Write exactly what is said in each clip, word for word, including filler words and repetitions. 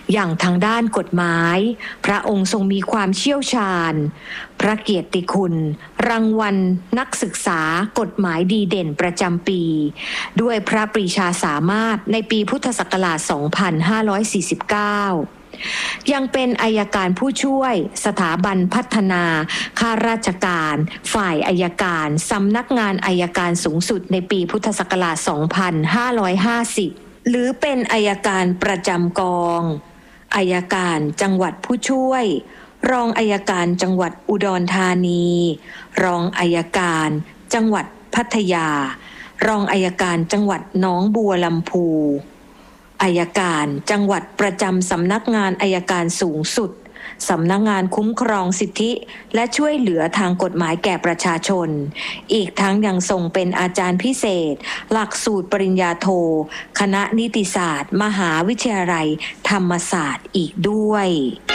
อย่างทางด้านกฎหมายพระองค์ทรงมีความเชี่ยวชาญพระเกียรติคุณรางวัลนักศึกษากฎหมายดีเด่นประจำปีด้วยพระปรีชาสามารถในปีพุทธศักราช สองพันห้าร้อยสี่สิบเก้า ยังเป็นอัยการผู้ช่วยสถาบันพัฒนาข้าราชการฝ่ายอัยการสำนักงานอัยการสูงสุดในปีพุทธศักราช สองพันห้าร้อยห้าสิบ หรือเป็นอัยการประจำกองอัยการจังหวัดผู้ช่วยรองอัยการจังหวัดอุดรธานีรองอัยการจังหวัดพัทยารองอัยการจังหวัดหนองบัวลำพูอัยการจังหวัดประจำสำนักงานอัยการสูงสุดสำนักงานคุ้มครองสิทธิและช่วยเหลือทางกฎหมายแก่ประชาชนอีกทั้งยังทรงเป็นอาจารย์พิเศษหลักสูตรปริญญาโทคณะนิติศาสตร์มหาวิทยาลัยธรรมศาสตร์อีกด้วย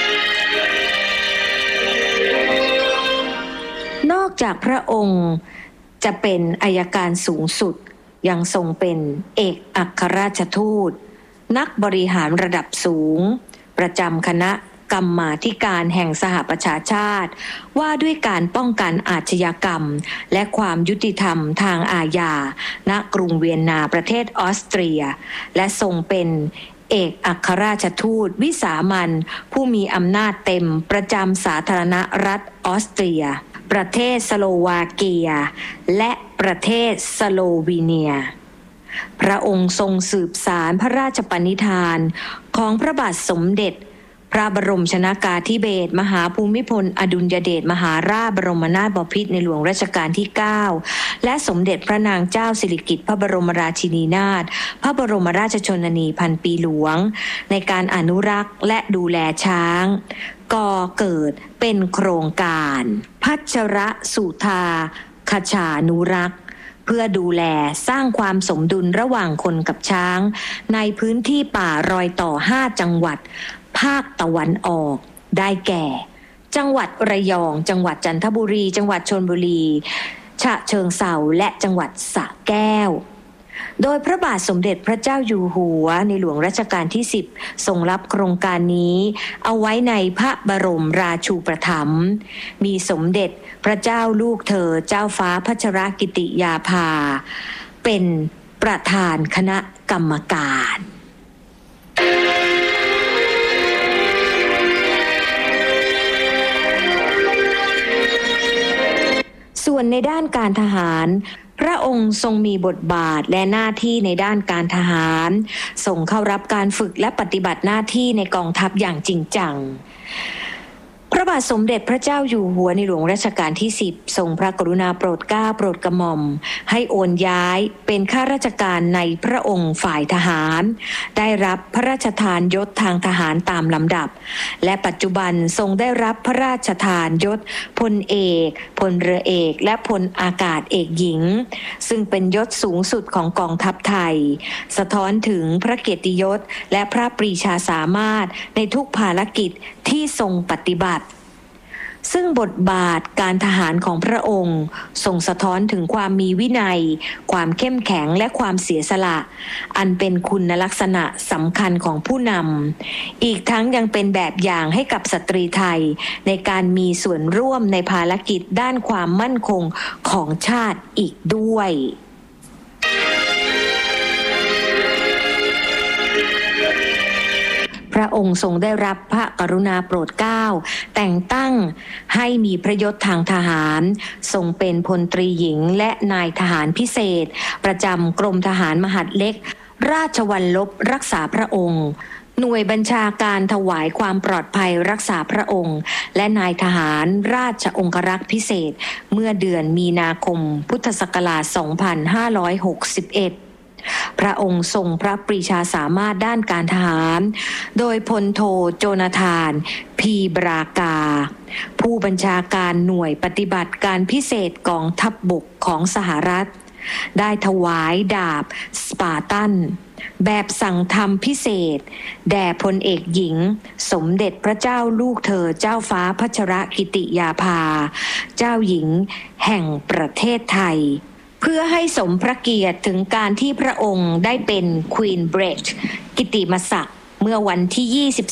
นอกจากพระองค์จะเป็นอัยการสูงสุดยังทรงเป็นเอกอัครราชทูตนักบริหารระดับสูงประจำคณะกรรมาธิการแห่งสหประชาชาติว่าด้วยการป้องกันอาชญากรรมและความยุติธรรมทางอาญาณกรุงเวียนนาประเทศออสเตรียและทรงเป็นเอกอัครราชทูตวิสามัญผู้มีอำนาจเต็มประจำสาธารณรัฐออสเตรียประเทศสโลวาเกียและประเทศสโลวีเนียพระองค์ทรงสืบสารพระราชปณิธานของพระบาทสมเด็จพระบรมชนกาธิเบศรมหาภูมิพลอดุลยเดชมหาราชบรมนาถบพิตรในหลวงรัชกาลที่เก้าและสมเด็จพระนางเจ้าสิริกิติ์พระบรมราชินีนาถพระบรมราชชนนีพันปีหลวงในการอนุรักษ์และดูแลช้างก่อเกิดเป็นโครงการพัชรสุธาคชานุรักษ์เพื่อดูแลสร้างความสมดุลระหว่างคนกับช้างในพื้นที่ป่ารอยต่อห้าจังหวัดภาคตะวันออกได้แก่จังหวัดระยองจังหวัดจันทบุรีจังหวัดชลบุรีฉะเชิงเทราและจังหวัดสระแก้วโดยพระบาทสมเด็จพระเจ้าอยู่หัวในหลวงรัชกาลที่สิบทรงรับโครงการนี้เอาไว้ในพระบรมราชูปถัมภ์มีสมเด็จพระเจ้าลูกเธอเจ้าฟ้าพัชรกิติยาภาเป็นประธานคณะกรรมการส่วนในด้านการทหารพระองค์ทรงมีบทบาทและหน้าที่ในด้านการทหารส่งเข้ารับการฝึกและปฏิบัติหน้าที่ในกองทัพอย่างจริงจังพระบาทสมเด็จพระเจ้าอยู่หัวในหลวงรัชกาลที่สิบทรงพระกรุณาโปรดเกล้าโปรดกระหม่อมให้โอนย้ายเป็นข้าราชการในพระองค์ฝ่ายทหารได้รับพระราชทานยศทางทหารตามลำดับและปัจจุบันทรงได้รับพระราชทานยศพลเอกพลเรือเอกและพลอากาศเอกหญิงซึ่งเป็นยศสูงสุดของกองทัพไทยสะท้อนถึงพระเกียรติยศและพระปรีชาสามารถในทุกภารกิจที่ทรงปฏิบัติซึ่งบทบาทการทหารของพระองค์ทรงสะท้อนถึงความมีวินัยความเข้มแข็งและความเสียสละอันเป็นคุณลักษณะสำคัญของผู้นำอีกทั้งยังเป็นแบบอย่างให้กับสตรีไทยในการมีส่วนร่วมในภารกิจด้านความมั่นคงของชาติอีกด้วยพระองค์ทรงได้รับพระกรุณาโปรดเกล้าแต่งตั้งให้มีพระยศทางทหารทรงเป็นพลตรีหญิงและนายทหารพิเศษประจำกรมทหารมหาดเล็กราชวัลลบรักษาพระองค์หน่วยบัญชาการถวายความปลอดภัยรักษาพระองค์และนายทหารราชองครักษ์พิเศษเมื่อเดือนมีนาคมพุทธศักราช สองพันห้าร้อยหกสิบเอ็ดพระองค์ทรงพระปรีชาสามารถด้านการทหารโดยพลโทโจนาธานพีบรากาผู้บัญชาการหน่วยปฏิบัติการพิเศษกองทัพบกของสหรัฐได้ถวายดาบสปาร์ตันแบบสั่งทำพิเศษแด่พลเอกหญิงสมเด็จพระเจ้าลูกเธอเจ้าฟ้าพัชรกิติยาภาเจ้าหญิงแห่งประเทศไทยเพื่อให้สมพระเกียรติถึงการที่พระองค์ได้เป็นควีนเบรดกิตติมศักดิ์เมื่อวันที่ยี่สิบ